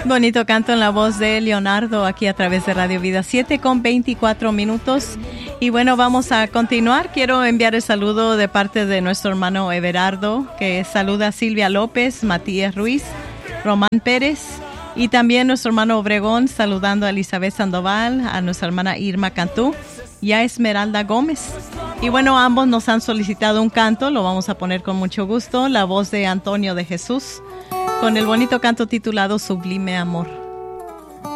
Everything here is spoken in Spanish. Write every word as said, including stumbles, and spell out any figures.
Bonito canto en la voz de Leonardo aquí a través de Radio Vida, siete con veinticuatro minutos. Y bueno, vamos a continuar. Quiero enviar el saludo de parte de nuestro hermano Everardo, que saluda a Silvia López, Matías Ruiz, Román Pérez, y también nuestro hermano Obregón saludando a Elizabeth Sandoval, a nuestra hermana Irma Cantú y a Esmeralda Gómez. Y bueno, ambos nos han solicitado un canto, lo vamos a poner con mucho gusto, la voz de Antonio de Jesús, con el bonito canto titulado Sublime Amor.